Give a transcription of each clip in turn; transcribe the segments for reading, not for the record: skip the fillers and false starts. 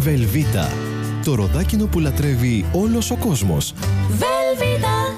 Βελβίτα. Το ροδάκινο που λατρεύει όλος ο κόσμος. Βελβίτα.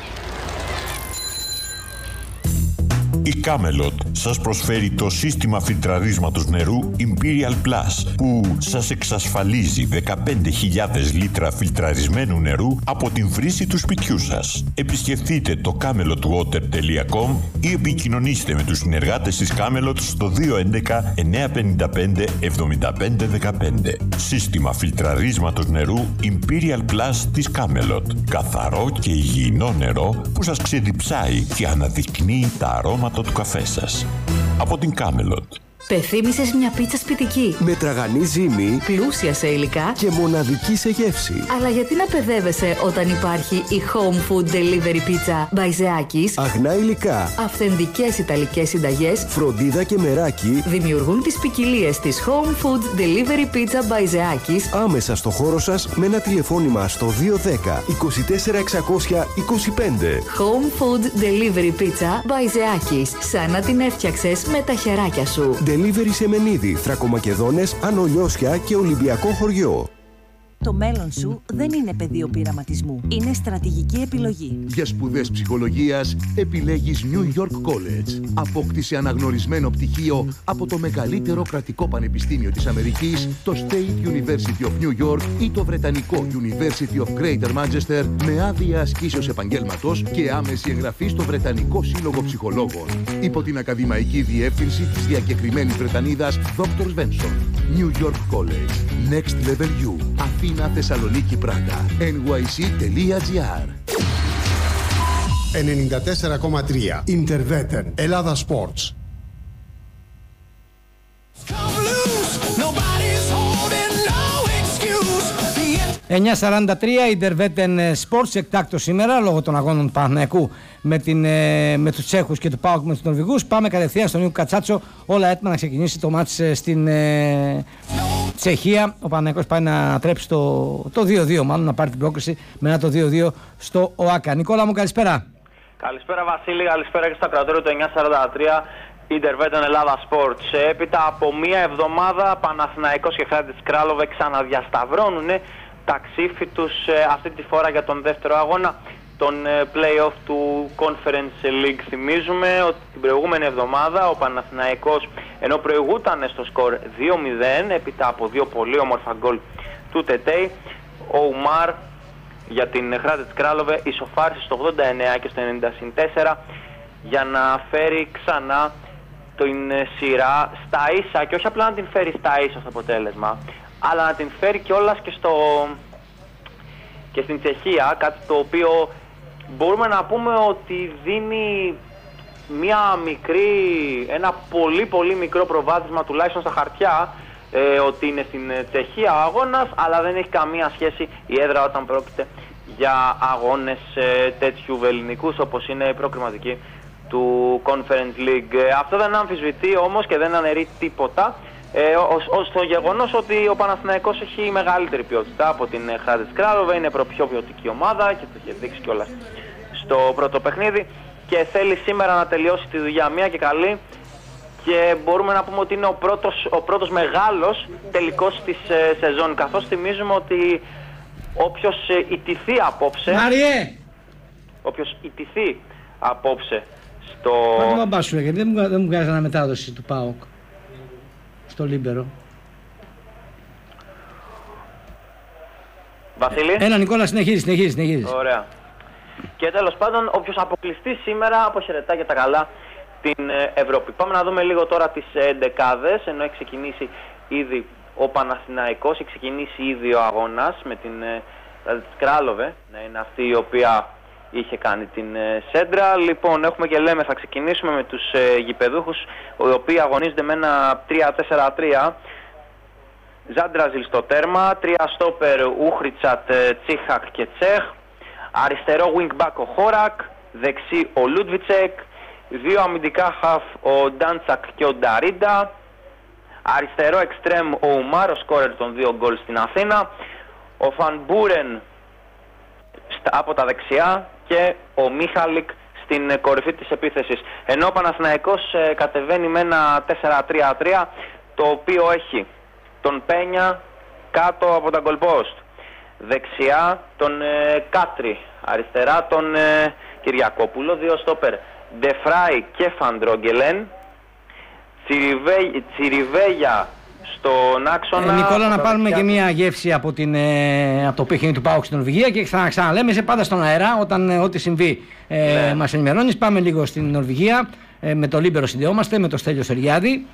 Η Camelot σας προσφέρει το σύστημα φιλτραρίσματος νερού Imperial Plus που σας εξασφαλίζει 15.000 λίτρα φιλτραρισμένου νερού από την βρύση του σπιτιού σας. Επισκεφτείτε το camelotwater.com ή επικοινωνήστε με τους συνεργάτες της Camelot στο 211 955 7515. Σύστημα φιλτραρίσματος νερού Imperial Plus της Camelot. Καθαρό και υγιεινό νερό που σας ξεδιψάει και αναδεικνύει τα αρώματα του καφέ σας. Από την Camelot. Πεθύμησες μια πίτσα σπιτική, με τραγανή ζύμη, πλούσια σε υλικά και μοναδική σε γεύση. Αλλά γιατί να παιδεύεσαι όταν υπάρχει η Home Food Delivery Pizza by Zeakis? Αγνά υλικά, αυθεντικές ιταλικές συνταγές, φροντίδα και μεράκι δημιουργούν τις ποικιλίες της Home Food Delivery Pizza by Zeakis άμεσα στο χώρο σας με ένα τηλεφώνημα στο 210 24 625. Home Food Delivery Pizza by Zeakis. Σαν να την έφτιαξες με τα χεράκια σου. Delivery σε Μενίδη, Θρακομακεδόνες, Ανολιώσια και Ολυμπιακό χωριό. Το μέλλον σου δεν είναι πεδίο πειραματισμού. Είναι στρατηγική επιλογή. Για σπουδές ψυχολογίας επιλέγεις New York College. Απόκτησε αναγνωρισμένο πτυχίο από το μεγαλύτερο κρατικό πανεπιστήμιο της Αμερικής, το State University of New York ή το βρετανικό University of Greater Manchester, με άδεια ασκήσεως επαγγέλματος και άμεση εγγραφή στο Βρετανικό Σύλλογο Ψυχολόγων. Υπό την ακαδημαϊκή διεύθυνση της διακεκριμένης Βρετανίδας Dr. Svensson. New York College. Next Level U. Αθήνα, Θεσσαλονίκη, Πράγα. nyc.gr. 94,3 Interveten Ελλάδα Sports. 9:43 Interveten Sports, εκτάκτο σήμερα λόγω των αγώνων Παναθηναϊκού με τους Τσέχους και του ΠΑΟΚ με τους Νορβηγούς. Πάμε κατευθείαν στον Νίκο Κατσάτσο, όλα έτοιμα να ξεκινήσει το μάτς στην Τσεχία. Ο Παναθηναϊκός πάει να τρέψει το 2-2, μάλλον να πάρει την πρόκριση με ένα το 2-2 στο ΟΑΚΑ. Νικόλα μου, καλησπέρα. Καλησπέρα Βασίλη, καλησπέρα και στο ακροατήριο του 943 Interveten Ελλάδα Sports. Έπειτα από μία εβδομάδα Παναθηναϊκός και Χράτης Κράλοβε ξαναδιασταυρώνουν τα ξύφη τους, αυτή τη φορά για τον δεύτερο αγώνα, τον play-off του Conference League. Θυμίζουμε ότι την προηγούμενη εβδομάδα ο Παναθηναϊκός, ενώ προηγούταν στο σκορ 2-0 έπειτα από δύο πολύ όμορφα γκολ του Τετέι, ο Ουμάρ για την Χράτης Κράλοβε ισοφάρισε στο 89 και στο 90-4 για να φέρει ξανά την σειρά στα ίσα, και όχι απλά να την φέρει στα ίσα στο αποτέλεσμα, αλλά να την φέρει κιόλας και στην Τσεχία, κάτι το οποίο μπορούμε να πούμε ότι δίνει ένα πολύ μικρό προβάδισμα, τουλάχιστον στα χαρτιά, ότι είναι στην Τσεχία ο αγώνας, αλλά δεν έχει καμία σχέση η έδρα όταν πρόκειται για αγώνες τέτοιου βελληνικούς όπως είναι η προκριματική του Conference League. Αυτό δεν αμφισβητεί όμως και δεν αναιρεί τίποτα στο γεγονός ότι ο Παναθηναϊκός έχει μεγαλύτερη ποιότητα από την Χράτης Κράλοβε, είναι πιο ποιοτική ομάδα και το είχε δείξει κιόλας στο πρώτο παιχνίδι και θέλει σήμερα να τελειώσει τη δουλειά μία και καλή, και μπορούμε να πούμε ότι είναι ο πρώτος μεγάλος τελικός της σεζόν, καθώς θυμίζουμε ότι όποιος ιτηθεί απόψε στο... Μα το μπαμπά σου γιατί δεν μου βγάζει αναμετάδοση του ΠΑΟΚ στο Λίμπερο. Βασίλη. Ένα Νικόλα, συνεχίζει. Ωραία. Και τέλος πάντων, όποιος αποκλειστεί σήμερα αποχαιρετά και τα καλά την Ευρώπη. Πάμε να δούμε λίγο τώρα τις εντεκάδες, ενώ έχει ξεκινήσει ήδη ο Παναθηναϊκός, έχει ξεκινήσει ήδη ο αγώνας με την Κράλοβε, να είναι αυτή η οποία είχε κάνει την σέντρα. Λοιπόν, έχουμε και λέμε, θα ξεκινήσουμε με τους γηπεδούχους, οι οποίοι αγωνίζονται με ένα 3-4-3. Ζάντραζιλ στο τέρμα, 3 στόπερ Ούχριτσατ, Τσίχακ και Τσέχ. Αριστερό wingback ο Χόρακ, δεξί ο Λούντβιτσεκ. 2 αμυντικά χαφ ο Ντάντσακ και ο Νταρίντα. Αριστερό εξτρέμ ο Ουμάρ, ο σκόρερ των 2 γκολ στην Αθήνα. Ο Φανμπούρεν από τα δεξιά και ο Μίχαλικ στην κορυφή της επίθεσης. Ενώ ο Παναθηναϊκός κατεβαίνει με ένα 4-3-3, το οποίο έχει τον Πένια, κάτω από τα goal post. Δεξιά τον Κάτρι, αριστερά τον Κυριακόπουλο, 2 στόπερ, Ντεφράι και Φαντρόγγελεν. Τσιριβέγια στον άξονα. Νικόλα, να πάρουμε και μια γεύση από το παιχνίδι του ΠΑΟΚ στην Νορβηγία και ξαναλέμε, είσαι πάντα στον αέρα όταν ό,τι συμβεί μας ενημερώνεις. Πάμε λίγο στην Νορβηγία, με το Λίμπερο συνδεόμαστε, με το Στέλιο Σεριάδη.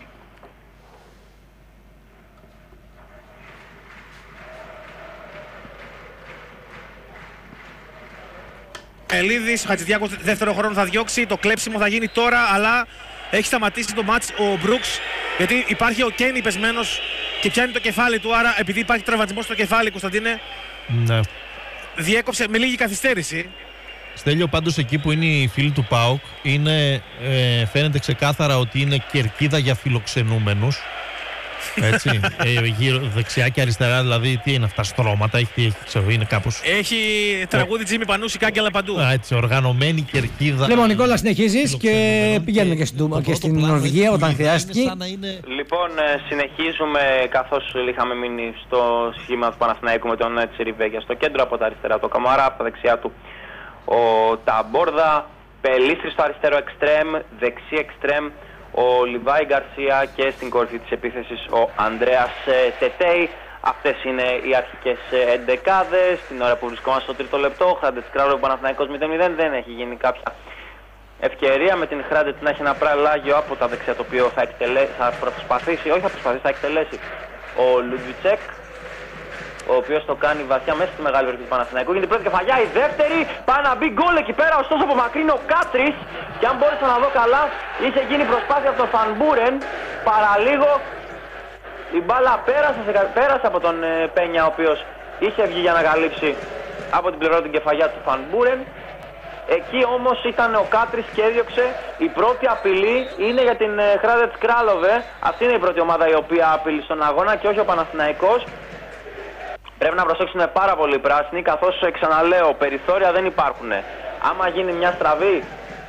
Ελίδης, Χατζηδιάκος δεύτερο χρόνο θα διώξει, το κλέψιμο θα γίνει τώρα, αλλά έχει σταματήσει το μάτς ο Μπρουκς, γιατί υπάρχει ο Κένι πεσμένος και πιάνει το κεφάλι του, άρα επειδή υπάρχει τραυματισμός στο κεφάλι, Κωνσταντίνε, ναι, διέκοψε με λίγη καθυστέρηση. Στέλιο, πάντως εκεί που είναι οι φίλοι του ΠΑΟΚ, φαίνεται ξεκάθαρα ότι είναι κερκίδα για φιλοξενούμενους. Έτσι, γύρω, δεξιά και αριστερά, δηλαδή τι είναι αυτά, στρώματα, είναι κάπως. Έχει τραγούδι Τζίμι Πανούση, κάγκελα παντού. Έτσι, οργανωμένη κερκίδα. Λοιπόν, Νικόλα, συνεχίζεις και πηγαίνουμε και στην Νορβηγία όταν χρειάστηκε. Λοιπόν, συνεχίζουμε καθώς είχαμε μείνει στο σχήμα του Παναθηναϊκού με τον Τσιριβέγια στο κέντρο, από τα αριστερά το Καμαρά, από τα δεξιά του ο Ταμπόρδα, Πελίστρη στο αριστερό εξτρέμ, δεξί εξτρέμ ο Λιβάη Γκαρσία και στην κορυφή της επίθεσης ο Ανδρέας Τετέι. Αυτές είναι οι αρχικές εντεκάδες. Την ώρα που βρισκόμαστε στο τρίτο λεπτό, Χράντετς Κράλοβε Παναθηναϊκός 0-0, δεν έχει γίνει κάποια ευκαιρία με την Χράντετς να έχει ένα πραλάγιο από τα δεξιά, το οποίο θα προσπαθήσει, θα εκτελέσει ο Λουτβιτσέκ, ο οποίος το κάνει βαθιά μέσα στη μεγάλη περιοχή του Παναθηναϊκού. Είναι η πρώτη κεφαλιά, η δεύτερη, πάει να μπει γκολ εκεί πέρα, ωστόσο απομακρύνει ο Κάτρις και αν μπόρεσα να δω καλά, είχε γίνει προσπάθεια από τον Φανμπούρεν, παραλίγο η μπάλα πέρασε από τον Πένια, ο οποίος είχε βγει για να καλύψει από την πλευρά την κεφαλιά του Φανμπούρεν. Εκεί όμως ήταν ο Κάτρις και έδιωξε. Η πρώτη απειλή είναι για την Χράντετς Κράλοβε. Αυτή είναι η πρώτη ομάδα η οποία απειλεί στον αγώνα και όχι ο Παναθηναϊκός. Πρέπει να προσέξουμε πάρα πολύ οι πράσινοι, καθώς ξαναλέω, περιθώρια δεν υπάρχουν. Άμα γίνει μια στραβή,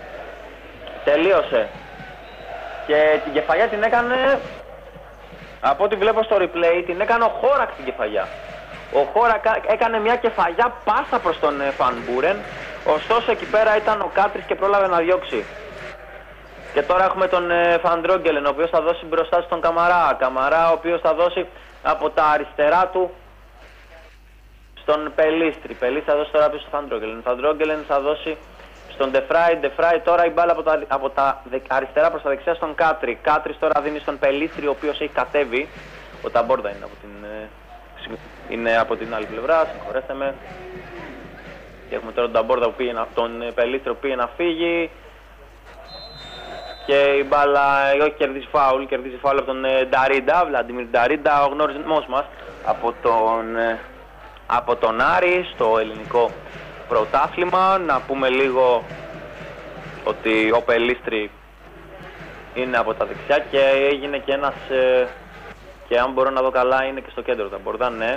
τελείωσε. Και την κεφαλιά την έκανε, από ό,τι βλέπω στο replay, την έκανε ο Χόρακ την κεφαλιά. Ο Χόρακ έκανε μια κεφαλιά πάσα προς τον Φανμπούρεν, ωστόσο εκεί πέρα ήταν ο Κάτρις και πρόλαβε να διώξει. Και τώρα έχουμε τον Φαντρόγγελεν, ο οποίος θα δώσει μπροστά στον Καμαρά. Καμαρά, ο οποίος θα δώσει από τα αριστερά του στον Πελίστρη. Πελίστρη θα δώσει τώρα πίσω στον Φαντρόγγελεν. Φαντρόγγελεν θα δώσει στον Ντεφράι. Ντεφράι τώρα η μπάλα από τα αριστερά προς τα δεξιά στον Κάτρι. Κάτρις τώρα δίνει στον Πελίστρη, ο οποίος έχει κατέβει. Ο Ταμπόρδα είναι από την άλλη πλευρά, συγχωρέστε με. Και έχουμε τώρα τον Ταμπόρδα που πήγε, τον Πελίστρη που πήγε να φύγει. Και η μπάλα κερδίζει φάουλ από τον Νταρίντα, Βλαντιμίρ Νταρίντα, ο γνωρισμός μας από τον Άρη στο ελληνικό πρωτάθλημα. Να πούμε λίγο ότι ο Πελίστρη είναι από τα δεξιά και έγινε και ένας, και αν μπορώ να δω καλά είναι και στο κέντρο τα μπορδά, ναι.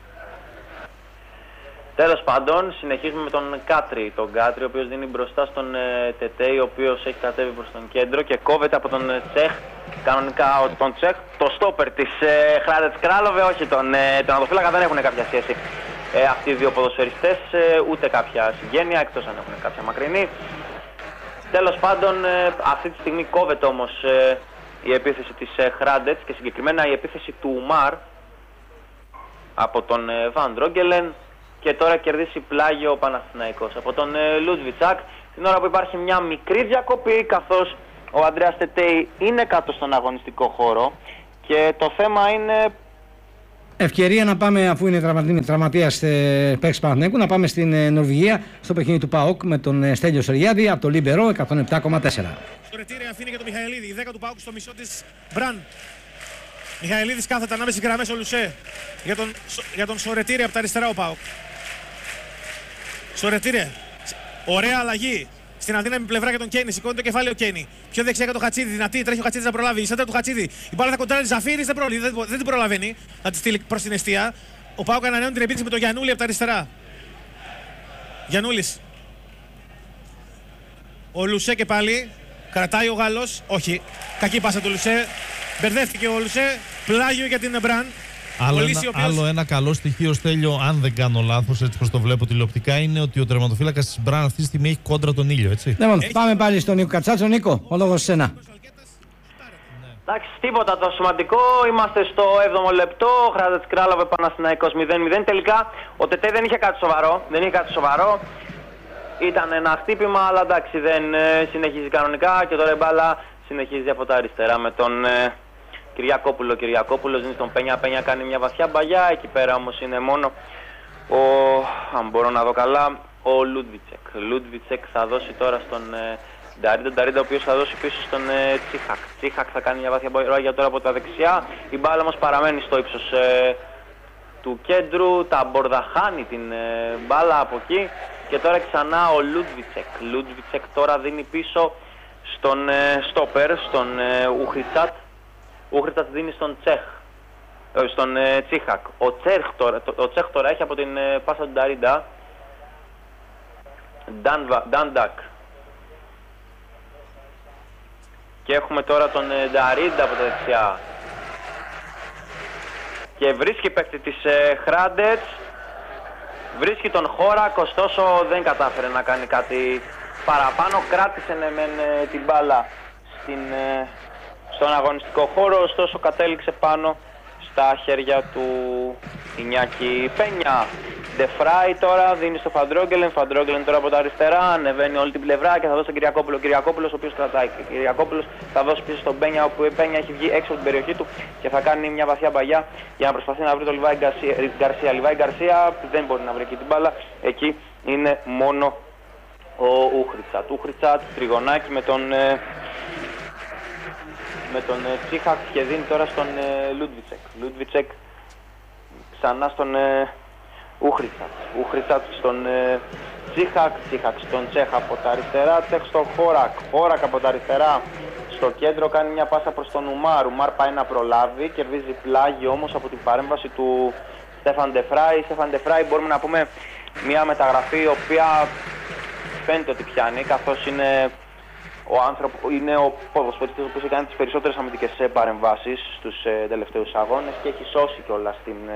Τέλος πάντων, συνεχίζουμε με τον Κάτρι. Τον Κάτρι, ο οποίος δίνει μπροστά στον Τετέι, ο οποίος έχει κατέβει προς τον κέντρο και κόβεται από τον Τσέχ. Κανονικά τον Τσέχ, το στόπερ της Χράντετς Κράλοβε, όχι τον τερματοφύλακα, δεν έχουν κάποια σχέση αυτοί οι δύο ποδοσφαιριστές, ούτε κάποια συγγένεια, εκτός αν έχουν κάποια μακρινή. Τέλος πάντων, αυτή τη στιγμή κόβεται όμως η επίθεση της Χράντετς και συγκεκριμένα η επίθεση του Ουμάρ από τον Φαντρόγγελεν. Και τώρα κερδίσει πλάγιο ο Παναθηναϊκός από τον Λουτβιτσάκ, την ώρα που υπάρχει μια μικρή διακοπή, καθώς ο Ανδρέας Τετέι είναι κάτω στον αγωνιστικό χώρο και το θέμα είναι... Ευκαιρία να πάμε, αφού είναι τραυματίας παίκτης Παναθηναϊκού, να πάμε στην Νορβηγία στο παιχνίδι του ΠΑΟΚ με τον Στέλιο Σεριάδη από το Λίμπερο 107,4. Σορετήρια αφήνει για τον Μιχαηλίδη, η 10 του ΠΑΟΚ στο μισό της Μπραν. Μιχαηλίδης κάθεται ανάμεσα γραμμές ο Λουσέ για τον Σορετήρια από τα αριστερά ο ΠΑΟΚ. Σορετήρια, ωραία αλλαγή. Στην αδύναμη πλευρά για τον Κένι, σηκώνει το κεφάλι ο Κένι. Πιο δεξιά για τον Χατσίδη, δυνατή, τρέχει ο Χατσίδης να προλάβει. Η σέντρα του Χατσίδη, η μπάλα θα κοντράρει Ζαφύρης, δεν την προλαβαίνει να τη στείλει προς την εστία. Ο ΠΑΟΚ ανανεώνει την επίθεση με τον Γιαννούλη από τα αριστερά. Γιαννούλης. Ο Λουσέ και πάλι, κρατάει ο Γάλλος, όχι. Κακή πάσα του Λουσέ, μπερδεύτηκε ο Λουσέ, πλάγιο για την Μπραν. Άλλο ένα καλό στοιχείο, Στέλιο, αν δεν κάνω λάθος, έτσι πως το βλέπω τηλεοπτικά, είναι ότι ο τερματοφύλακας της Μπραν αυτή τη στιγμή έχει κόντρα τον ήλιο, έτσι. Ναι, πάμε πάλι στον Νίκο Κατσάτσο. Νίκο, ο λόγος σε σένα. Εντάξει, τίποτα το σημαντικό. Είμαστε στο 7ο λεπτό. Χράτετς Κράλαβε Παναθηναϊκός 0-0. Τελικά ο Τετέ δεν είχε κάτι σοβαρό. Ήταν ένα χτύπημα, αλλά εντάξει, δεν συνεχίζει κανονικά. Και τώρα η μπάλα συνεχίζει από τα αριστερά με τον Κυριακόπουλο. Κυριακόπουλος δίνει στον Πένια. Πένια κάνει μια βαθιά μπαγιά. Εκεί πέρα όμως είναι μόνο αν μπορώ να δω καλά, ο Λούντβιτσεκ. Λούντβιτσεκ θα δώσει τώρα στον Νταρίντα, ο οποίος θα δώσει πίσω στον Τσίχακ. Τσίχακ θα κάνει μια βαθιά μπαγιά τώρα από τα δεξιά. Η μπάλα όμως παραμένει στο ύψος του κέντρου. Τα Μπόρδα χάνει την μπάλα από εκεί. Και τώρα ξανά ο Λούντβιτσεκ. Λούντβιτσεκ τώρα δίνει πίσω στον στόπερ, στον Ουχριτσάτ. Ουχριτσάτ δίνει στον στον Τσίχακ. Ο Τσέχ τώρα έχει από την πάσα του Νταρίντα. Ντάντακ. Και έχουμε τώρα τον Νταρίντα από τα δεξιά. Και βρίσκει παίκτη της Χράντετς. Βρίσκει τον Χόρακ, ωστόσο δεν κατάφερε να κάνει κάτι παραπάνω. Κράτησε την μπάλα στον αγωνιστικό χώρο, ωστόσο κατέληξε πάνω στα χέρια του Ινιάκη Πένια. Ντεφράι τώρα δίνει στο Φαντρόγγελεν. Φαντρόγγελεν τώρα από τα αριστερά ανεβαίνει όλη την πλευρά και θα δώσει τον Κυριακόπουλο. Κυριακόπουλος ο οποίος κρατάει. Κυριακόπουλος θα δώσει πίσω στον Πένια, όπου η Πένια έχει βγει έξω από την περιοχή του και θα κάνει μια βαθιά μπαγιά για να προσπαθεί να βρει τον Λιβάη Γκαρσία. Λιβάη Γκαρσία δεν μπορεί να βρει εκεί την μπάλα. Εκεί είναι μόνο ο Ουχριτσάτ. Ουχριτσάτ τριγωνάκι με τον Τσίχακ και δίνει τώρα στον Λούντβιτσεκ. Λούντβιτσεκ ξανά στον Ουχριτσάτ. Ουχριτσάτ στον Τσίχακ. Τσίχακ στον Τσέχ από τα αριστερά. Τσέχ στον Χόρακ. Χόρακ από τα αριστερά στο κέντρο κάνει μια πάσα προς τον Ουμάρ. Ουμάρ πάει να προλάβει. Κερδίζει πλάγιο όμως από την παρέμβαση του Στέφαν Ντεφράι. Στέφαν Ντεφράι μπορούμε να πούμε μια μεταγραφή η οποία φαίνεται ότι πιάνει, καθώς είναι ο ποδοσφαιριστής ο οποίος έχει κάνει τις περισσότερες αμυντικές παρεμβάσεις στους τελευταίους αγώνες και έχει σώσει κιόλας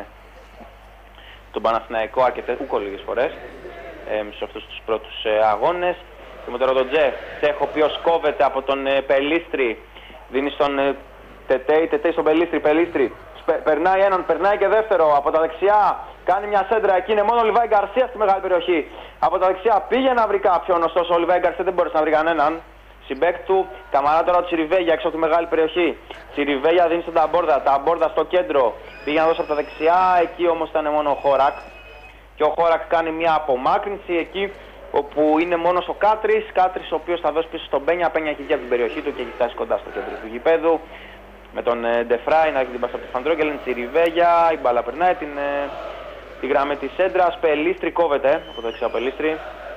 τον Παναθηναϊκό λίγες φορές σε αυτούς τους πρώτους αγώνες. Και με τον Τσέχ, ο οποίος κόβεται από τον Πελίστρη, δίνει στον Τετέι στον Πελίστρη. Περνάει έναν, περνάει και δεύτερο από τα δεξιά. Κάνει μια σέντρα, εκεί είναι μόνο ο Λιβάη Γκαρσία στη μεγάλη περιοχή. Από τα δεξιά πήγε να βρει κάποιον, ωστόσο ο Λιβάη Γκαρσία δεν μπορούσε να βρει κανέναν. Συμπέκ του, Καμαρά τώρα ο Τσιριβέγια έξω από τη μεγάλη περιοχή. Τσιριβέγια δίνει στον Ταμπόρδα, Ταμπόρδα στο κέντρο. Πήγε να δώσει από τα δεξιά, εκεί όμως ήταν μόνο ο Χόρακ. Και ο Χόρακ κάνει μια απομάκρυνση εκεί όπου είναι μόνος ο Κάτρης. Κάτρης ο οποίος θα δώσει πίσω στον Πένια. Πένια έχει βγει από την περιοχή του και έχει φτάσει κοντά στο κέντρο του γηπέδου. Με τον Ντεφράι να έχει την πάσα από τη Φαντρόγγελεν. Τσιριβέγια, η μπάλα περνάει τη γραμμή της έντρας. Πελίστρη κόβεται από το δεξιά Πελίστρη.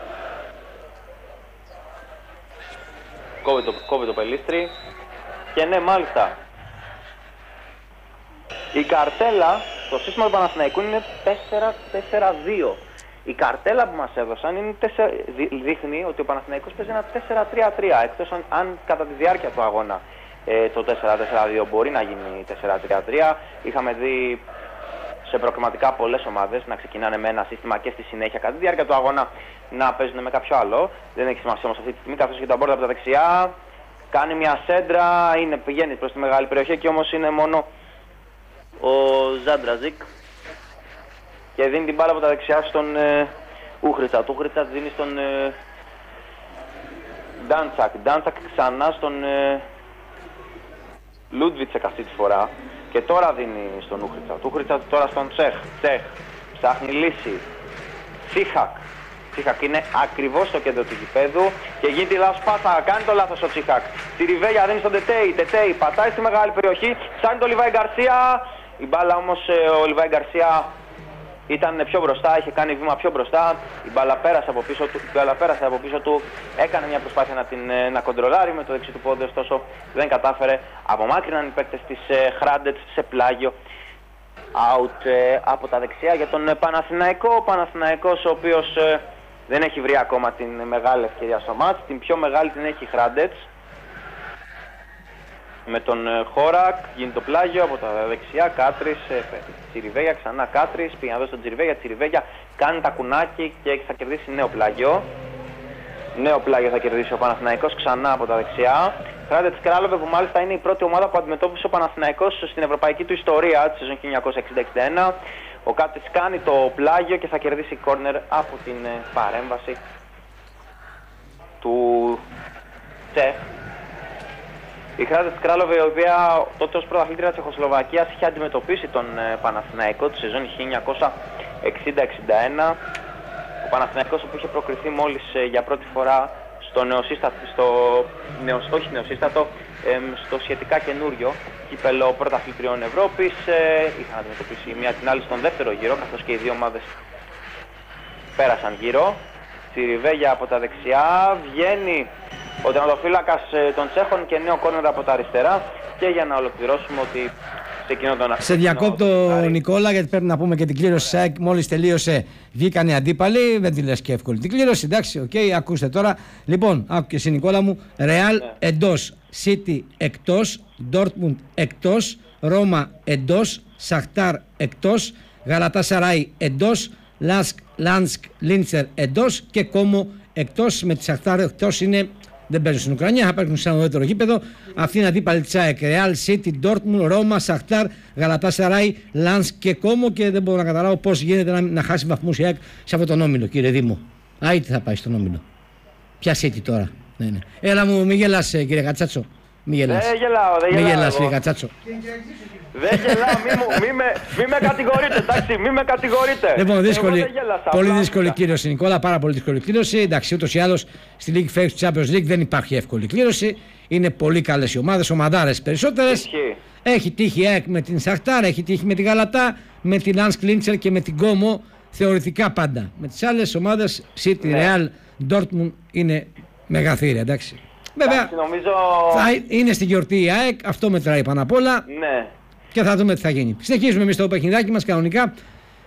Κόβει το Πελίστρη. Και ναι, μάλιστα. Η καρτέλα, το σύστημα του Παναθηναϊκού είναι 4-4-2. Η καρτέλα που μας έδωσαν είναι δείχνει ότι ο Παναθηναϊκός παίζει ένα 4-3-3. Εκτός αν κατά τη διάρκεια του αγώνα το 4-4-2 μπορεί να γίνει 4-3-3. Είχαμε δει σε προκριματικά πολλές ομάδες να ξεκινάνε με ένα σύστημα και στη συνέχεια κατά τη διάρκεια του αγώνα να παίζουν με κάποιο άλλο. Δεν έχει σημασία όμως αυτή τη στιγμή, καθώς και τα Μπόρδα από τα δεξιά κάνει μια σέντρα, πηγαίνει προς τη μεγάλη περιοχή και όμως είναι μόνο ο Ζάντραζικ και δίνει την μπάλα από τα δεξιά στον Ουχριτσάτ. Ουχριτσάτ δίνει στον Ντάντσακ. Ντάντσακ ξανά στον Λούντβιτσεκ αυτή τη φορά. Και τώρα δίνει στον Ουχριτσάτ. Ουχριτσάτ τώρα στον Τσέχ. Τσέχ ψάχνει λύση. Τσίχακ. Τσίχακ είναι ακριβώς στο κέντρο του γηπέδου και γίνει τη λάθος πάσα. Κάνει το λάθος ο Τσίχακ. Τη Ριβέλια δίνει στον Τετέι. Τετέι πατάει στη μεγάλη περιοχή. Ψάχνει τον Λιβάη Γκαρσία. Η μπάλα όμως ο Λιβάη Γκαρσία ήταν πιο μπροστά, είχε κάνει βήμα πιο μπροστά. Η μπάλα πέρασε από πίσω του. Έκανε μια προσπάθεια να κοντρολάρει με το δεξί του πόδι, ωστόσο δεν κατάφερε. Απομάκρυναν οι παίκτες της Χράντετς σε πλάγιο. Out από τα δεξιά για τον Παναθηναϊκό. Ο Παναθηναϊκός ο οποίος δεν έχει βρει ακόμα την μεγάλη ευκαιρία στο μάτς. Την πιο μεγάλη την έχει η Χράντετς. Με τον Χόρακ γίνει το πλάγιο από τα δεξιά, Κάτρης, Τσιριβέγια, ξανά Κάτρης, πήγε να δώσει τον Τσιριβέγια, Τσιριβέγια κάνει τα κουνάκι και θα κερδίσει νέο πλάγιο. Νέο πλάγιο θα κερδίσει ο Παναθηναϊκός ξανά από τα δεξιά. Χράντετς Κράλοβε, που μάλιστα είναι η πρώτη ομάδα που αντιμετώπισε ο Παναθηναϊκός στην ευρωπαϊκή του ιστορία τη σεζόν 1960-61. Ο Κάτρης κάνει το πλάγιο και θα κερδίσει κόρνερ από την παρέμβαση του Τσεχ. Η Χράντετς Κράλοβε, η οποία τότε ως πρωταθλήτρια της Τσεχοσλοβακίας είχε αντιμετωπίσει τον Παναθηναϊκό τη σεζόν 1960-61. Ο Παναθηναϊκός που είχε προκριθεί μόλις για πρώτη φορά στο σχετικά καινούριο κύπελλο πρωταθλητριών Ευρώπης. Είχαν αντιμετωπίσει μία την άλλη στον δεύτερο γύρο, καθώς και οι δύο ομάδες πέρασαν γύρω. Τσιριβέγια από τα δεξιά, βγαίνει ο τερματοφύλακας των Τσέχων και νέο κόρνερ από τα αριστερά. Και για να ολοκληρώσουμε ότι σε διακόπτω Νικόλα, γιατί πρέπει να πούμε και την κλήρωση ΣΑΕΚ. Μόλις τελείωσε, βγήκαν οι αντίπαλοι. Δεν τη λες και εύκολη την κλήρωση. Εντάξει, οκ, ακούστε τώρα. Λοιπόν, άκου και εσύ Νικόλα μου. Ρεάλ εντός, Σίτι εκτός, Ντόρτμουντ εκτός, Ρώμα εντός, Σαχτάρ εκτός, Γαλατάσαράι εντός, Λάνσκ Λίντσερ εντός και Κόμο εκτός. Με τη Σαχτάρ εκτός είναι. Δεν παίζουν στην Ουκρανία, θα παίξουν σε ένα ουδέτερο γήπεδο. Αυτή είναι αντίπαλη της ΑΕΚ. Ρεάλ, Σίτι, Ντόρτμουντ, Ρώμα, Σαχτάρ, Γαλατάσαράι, Λάνσκ και Κόμο. Και δεν μπορώ να καταλάβω πώς γίνεται να χάσει βαθμούς η ΑΕΚ σε αυτόν τον όμιλο, κύριε Δήμο. Άιτι θα πάει στον όμιλο. Ποια Σίτι τώρα. Ναι. Έλα μου, μην γελάς, κύριε Κατσάτσο. Μην γελάς. Δεν γελάω. Μην γελάς, κύριε Κατσάτσο. Δεν γελάω, μη με κατηγορείτε, εντάξει, μη με κατηγορείτε. Λοιπόν, πολύ δύσκολη κλήρωση, Νικόλα, πάρα πολύ δύσκολη κλήρωση. Εντάξει, ούτως ή άλλως στη League Phase του Champions League δεν υπάρχει εύκολη κλήρωση. Είναι πολύ καλές οι ομάδες, ομαδάρες περισσότερες. Έχει τύχει η ΑΕΚ με την Σαχτάρ, έχει τύχει με την Γαλατά, με την Λάνσκ Λίντσερ και με την Κόμο, θεωρητικά πάντα. Με τις άλλες ομάδες, City, Real, Dortmund είναι μεγαθύρια, εντάξει. Βέβαια, νομίζω... είναι στη γιορτή η ΑΕΚ, αυτό μετράει πάνω απ' όλα. Ναι. Και θα δούμε τι θα γίνει. Συνεχίζουμε εμείς το παιχνιδάκι μας κανονικά.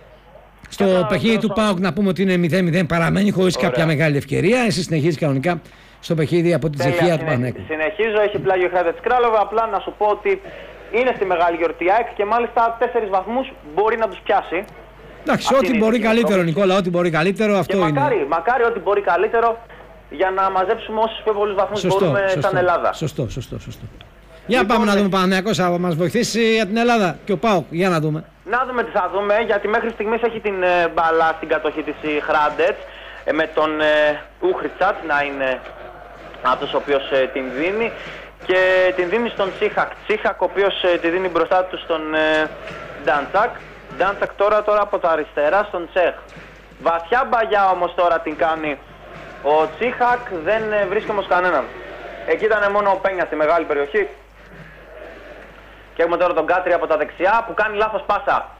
Στο παιχνίδι του ΠΑΟΚ να πούμε ότι είναι 0-0, παραμένει χωρίς κάποια μεγάλη ευκαιρία. Εσύ συνεχίζεις κανονικά στο παιχνίδι από την Τσεχία του Παναθηναϊκού. Συνεχίζω, έχει πλάγιο η Χράντετς Κράλοβε. Απλά να σου πω ότι είναι στη μεγάλη γιορτή ΑΕΚ και μάλιστα 4 βαθμούς μπορεί να τους πιάσει. Εντάξει, ό,τι μπορεί καλύτερο, Νικόλα, ό,τι μπορεί καλύτερο, αυτό είναι. Μακάρι ό,τι μπορεί καλύτερο για να μαζέψουμε όσους πιο πολλούς βαθμούς μπορούμε σαν Ελλάδα. Σωστό. Για πάμε να δούμε Παναθηναϊκός θα μας βοηθήσει για την Ελλάδα και ο ΠΑΟΚ. Για να δούμε. Να δούμε τι θα δούμε, γιατί μέχρι στιγμής έχει την μπάλα στην κατοχή της η Χράντετς με τον Ούχριτσατ να είναι αυτός ο οποίος την δίνει και την δίνει στον Τσίχακ ο οποίος τη δίνει μπροστά του στον Ντάντσακ τώρα από τα αριστερά στον Τσέχ. Βαθιά μπαγιά όμως τώρα την κάνει ο Τσίχακ, δεν βρίσκει όμως κανέναν. Εκεί ήταν μόνο ο Πένια στη μεγάλη περιοχή. Και έχουμε τώρα τον Κάτρη από τα δεξιά που κάνει λάθος πάσα.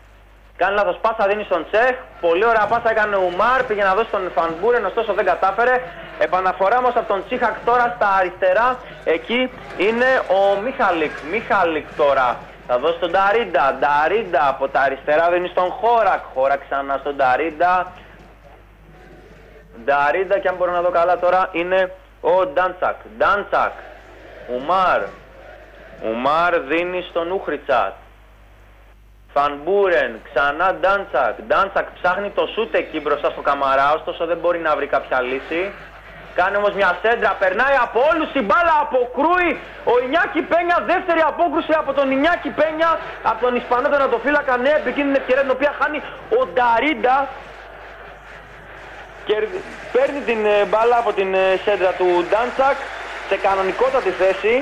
Δίνει στον Τσέχ. Πολύ ωραία πάσα έκανε ο Ουμάρ. Πήγε να δώσει τον Φανμπούρεν, ωστόσο δεν κατάφερε. Επαναφορά όμως από τον Τσίχακ τώρα στα αριστερά. Εκεί είναι ο Μίχαλικ τώρα. Θα δώσει τον Νταρίντα από τα αριστερά δίνει στον Χόρακ ξανά στον Νταρίντα και αν μπορώ να δω καλά τώρα είναι ο Ντάντσακ. Ουμάρ δίνει στον Ούχριτσατ. Φανμπούρεν, ξανά Ντάντσακ ψάχνει το σούτ εκεί μπροστά στο Καμαρά, ωστόσο δεν μπορεί να βρει κάποια λύση. Κάνει όμως μια σέντρα, περνάει από όλους, η μπάλα αποκρούει ο Ινιάκη Πένια, δεύτερη απόκρουση από τον Ινιάκη Πένια, από τον Ισπανό τερματοφύλακα, νέα επικίνδυνη ευκαιρία την οποία χάνει ο Νταρίντα. Και παίρνει την μπάλα από την σέντρα του Ντάντσακ σε κανονικότατη θέση.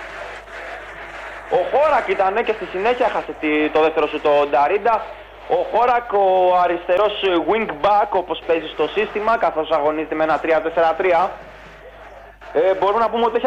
Ο Χόρακ ήταν και στη συνέχεια χάσε το δεύτερο σου το Νταρίντα. Ο Χόρακ, ο αριστερός wing back όπως παίζει στο σύστημα, καθώς αγωνίζεται με ένα 3-4-3. Μπορούμε να πούμε ότι έχει